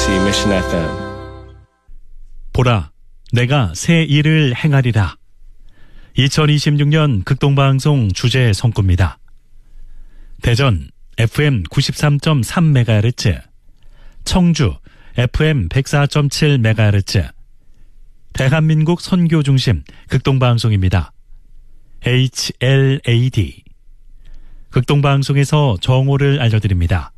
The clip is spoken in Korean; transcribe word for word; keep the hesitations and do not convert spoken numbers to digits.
엠비씨 Mission 에프엠. 보라, 내가 새 일을 행하리라. 이천이십육 년 극동방송 주제 성구입니다. 대전 에프엠 구십삼 점 삼 메가헤르츠, 청주 에프엠 백사 점 칠 메가헤르츠, 대한민국 선교 중심 극동방송입니다. 에이치엘에이디. 극동방송에서 정오를 알려드립니다.